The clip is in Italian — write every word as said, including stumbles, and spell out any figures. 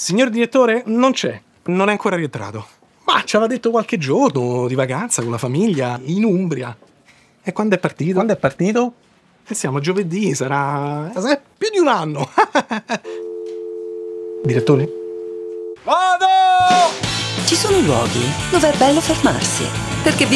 Signor direttore, non c'è. Non è ancora rientrato. Ma ci aveva detto qualche giorno di vacanza con la famiglia in Umbria. E quando è partito? Quando è partito? E siamo a giovedì, sarà... sarà più di un anno. Direttore? Vado! Ci sono luoghi dove è bello fermarsi, perché